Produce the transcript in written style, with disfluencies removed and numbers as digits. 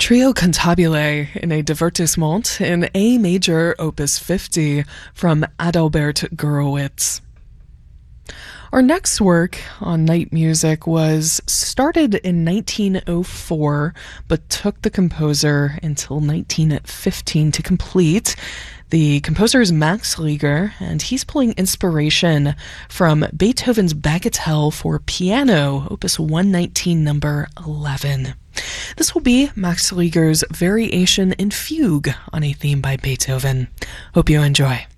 Trio Cantabile in a divertissement in A major, opus 50 from Adalbert Gurewitz. Our next work on night music was started in 1904, but took the composer until 1915 to complete. The composer is Max Reger, and he's pulling inspiration from Beethoven's Bagatelle for piano, opus 119, number 11. This will be Max Reger's variation in fugue on a theme by Beethoven. Hope you enjoy.